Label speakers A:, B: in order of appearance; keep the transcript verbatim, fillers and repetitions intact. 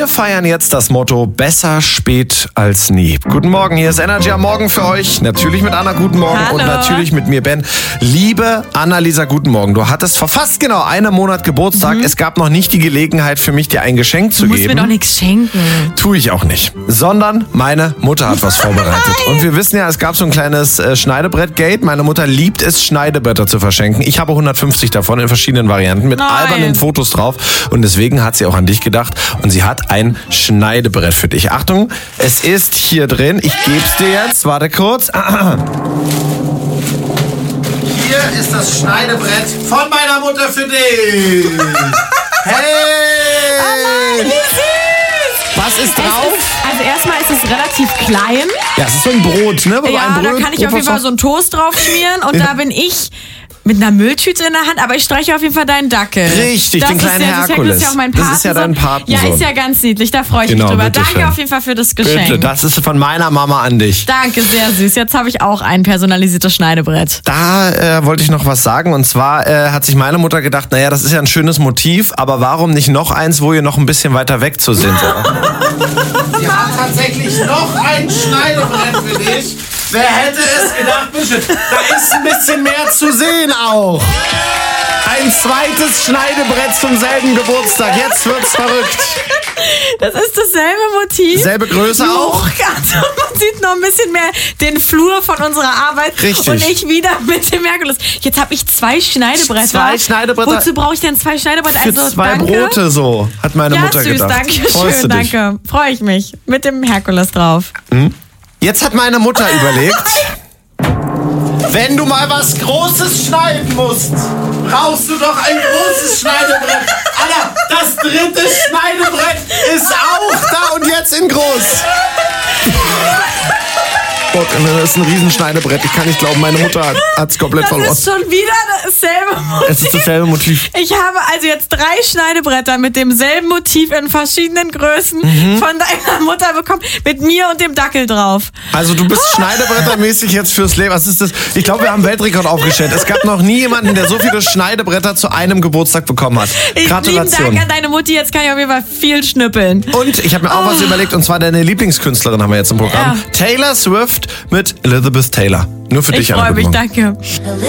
A: Wir feiern jetzt das Motto besser spät als nie. Guten Morgen, hier ist Energy am Morgen für euch. Natürlich mit Anna, guten Morgen.
B: Hallo.
A: Und natürlich mit mir, Ben. Liebe Annalisa, guten Morgen. Du hattest vor fast genau einem Monat Geburtstag. Mhm. Es gab noch nicht die Gelegenheit für mich, dir ein Geschenk zu
B: du musst
A: geben.
B: mir doch nichts schenken.
A: Tue ich auch nicht. Sondern meine Mutter hat was vorbereitet.
B: Nein.
A: Und wir wissen ja, es gab so ein kleines äh, Schneidebrett-Gate. Meine Mutter liebt es, Schneidebretter zu verschenken. Ich habe hundertfünfzig davon in verschiedenen Varianten mit
B: Nein.
A: albernen Fotos drauf. Und deswegen hat sie auch an dich gedacht. Und sie hat ein Schneidebrett für dich. Achtung, es ist hier drin. Ich geb's dir jetzt. Warte kurz. Hier ist das Schneidebrett von meiner Mutter für dich. Hey!
B: Oh nein, wie süß!
A: Was ist drauf?
B: Es ist, also erstmal ist es relativ klein.
A: Ja, es ist so ein Brot, ne?
B: Ja,
A: ein Brot,
B: da kann ich auf jeden Fall so einen Toast drauf schmieren und
A: Ja.
B: da bin ich mit einer Mülltüte in der Hand, aber ich streiche auf jeden Fall deinen Dackel.
A: Richtig,
B: das
A: den
B: ist
A: kleinen
B: ja,
A: Herkules.
B: Das ist ja auch mein
A: Das ist ja dein
B: Patensohn.
A: Patensohn.
B: Ja, ist ja ganz niedlich, da freue ich
A: Genau,
B: mich drüber.
A: bitteschön.
B: Danke auf jeden Fall für das Geschenk.
A: Bitte, das ist von meiner Mama an dich.
B: Danke, sehr süß. Jetzt habe ich auch ein personalisiertes Schneidebrett.
A: Da äh, wollte ich noch was sagen. Und zwar äh, hat sich meine Mutter gedacht, naja, das ist ja ein schönes Motiv, aber warum nicht noch eins, wo ihr noch ein bisschen weiter weg zu sind? Sie hat tatsächlich noch ein Schneidebrett für dich. Wer hätte es gedacht, bitte? Da ist ein bisschen mehr zu sehen auch. Ein zweites Schneidebrett zum selben Geburtstag. Jetzt wird's verrückt.
B: Das ist dasselbe Motiv.
A: Selbe Größe auch.
B: Also man sieht noch ein bisschen mehr den Flur von unserer Arbeit.
A: Richtig.
B: Und ich wieder mit dem Herkules. Jetzt habe ich zwei Schneidebretter.
A: Zwei Schneidebretter.
B: Wozu brauche ich denn zwei Schneidebretter?
A: Für
B: Also,
A: zwei
B: danke.
A: Brote so, hat meine
B: Ja,
A: Mutter
B: süß,
A: gedacht.
B: danke
A: Freust du
B: schön,
A: dich?
B: danke. Freue ich mich. Mit dem Herkules drauf.
A: Jetzt hat meine Mutter überlegt, wenn du mal was Großes schneiden musst, brauchst du doch ein großes Schneidebrett. Alter, das dritte Schneidebrett ist auch da und jetzt in groß. Gott, das ist ein Riesenschneidebrett. Ich kann nicht glauben, meine Mutter hat es komplett
B: Das
A: verloren.
B: ist schon wieder dasselbe Motiv.
A: Es ist dasselbe Motiv.
B: Ich habe also jetzt drei Schneidebretter mit demselben Motiv in verschiedenen Größen
A: Mhm.
B: von deiner Mutter bekommen, mit mir und dem Dackel drauf.
A: Also du bist Schneidebrettermäßig jetzt fürs Leben. Was ist das? Ich glaube, wir haben einen Weltrekord aufgestellt. Es gab noch nie jemanden, der so viele Schneidebretter zu einem Geburtstag bekommen hat.
B: Ich, lieben
A: Gratulation.
B: Dank an deine Mutti, jetzt kann ich auf jeden Fall viel schnippeln.
A: Und ich habe mir auch was überlegt, und zwar deine Lieblingskünstlerin haben wir jetzt im Programm.
B: Ja.
A: Taylor Swift mit Elizabeth Taylor. Nur für
B: Ich
A: dich, Anna.
B: freue
A: Guten
B: mich,
A: Morgen.
B: danke.